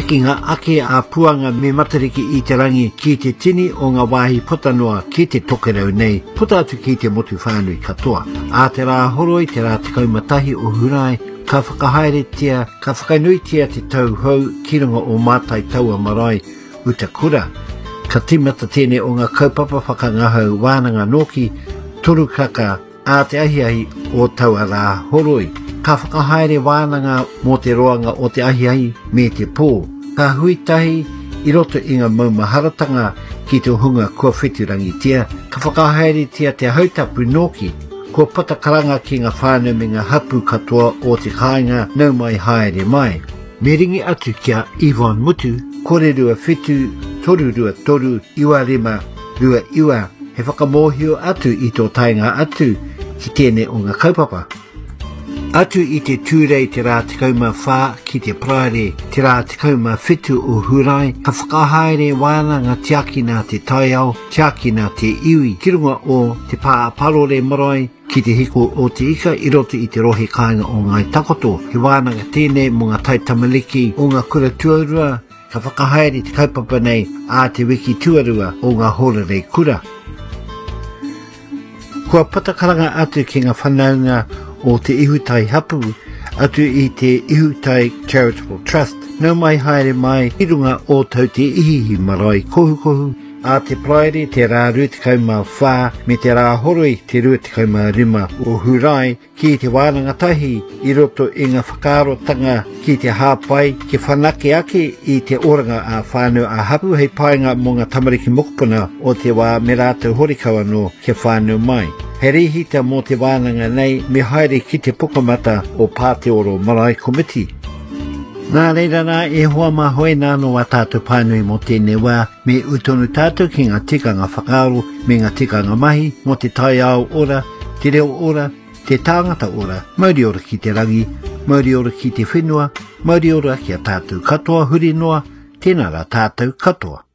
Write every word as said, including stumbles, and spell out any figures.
Hiki ngā ake a puanga me matariki I te rangi ki te tini o ngā wāhi puta noa ki te tokerau nei, puta atu ki te motu whānui katoa. A te rā horoi te rā tekau matahi o hurai, ka whakahaere tia, ka whakanui tia te tau hau ki runga o mātai taua marae uta kura. Ka timata tēnei o ngā kaupapa whakangahau wānanga noki, toru kaka a te ahiahi o taua rā horoi. Ka whakahaere wānanga mō te roanga o te ahiahi me te pō. Ka huitahi I roto I ngā maumaharatanga ki te hunga kua whiturangi tia. Ka whakahaere tia te hautapu noki. Kua patakaranga ki ngā whānau me ngā hapu katoa o te kāinga nau mai haere mai. Me ringi atu kia Yvonne Mutu, kore rua whitu, toru rua toru, iwa rima, rua iwa. He whakamohio atu I tō tainga atu ki tēnei o ngā kaupapa. Atu I te tūrei te rā tekau mā whā ki te praere, te rā tekau mā whitu o hurai, ka whakahaere wānanga tiakina te taiao, tiakina te iwi, ki runga o te pā parore marae, ki te hiko o te ika I roto I te rohe kāinga o ngai takoto. He wānanga tēnei mo ngā tai tamaliki o ngā kura tuarua, ka whakahaere te kaupapa nei a te wiki tuarua o ngā horerei kura. Kua patakaranga atu ki ngā whanaunga o te ihutai hapu, atu I te ihutai Charitable Trust, nau mai haere mai I runga o tau te ihihi marae kohu kohu, a te praere te rā ruatikau mā whā me te rā horoi te ruatikau mā rima o hurai ki te wānanga tahi I roto I ngā whakarotanga ki te hāpai ki whanake ake I te oranga a whānau a hapu hei painga mō ngā tamariki mokupuna o te wā me rātou horikawa no ke whānau mai. He rihita mō te wānanga nei me haere ki te pukamata o Pāteoro Marae Komiti. Nā reira nā e hoa mā hoi nāno a tātou pānui mō tēnei wā me utonu tātou ki ngā tikanga whakaaro me ngā tikanga mahi mō te tai ao ora, te reo ora, te tāngata ora, mauri ora ki te rangi, mauri ora ki te whenua, mauri ora ki a tātou katoa huri noa, tēnā rā tātou katoa.